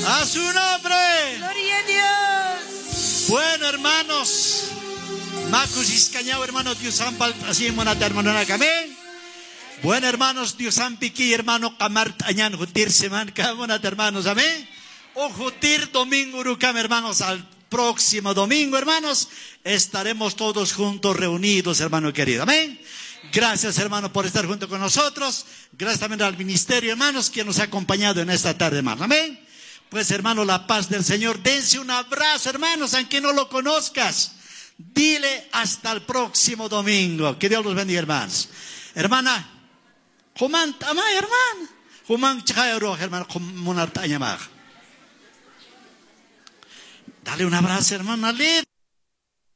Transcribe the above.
A su nombre. Gloria a Dios. Bueno, hermanos. Macus Iscañao, hermano Dios Ampal, así en Monata, hermano Amén. Bueno, hermanos, Dios Ampiqui, hermano Camart Añan, Jutir Seman, Camonat, hermanos, amén. O Jutir Domingo Urucam, hermanos, al próximo domingo, hermanos, estaremos todos juntos reunidos, hermano querido, amén. Gracias, hermano, por estar junto con nosotros. Gracias también al ministerio, hermanos, que nos ha acompañado en esta tarde, hermano, amén. Pues, hermano, la paz del Señor. Dense un abrazo, hermanos, aunque no lo conozcas. Dile hasta el próximo domingo. Que Dios los bendiga, hermanos. Hermana, Juman tamay, hermano. Juman chayro, hermano, Juman tañamag. Dale un abrazo, hermano.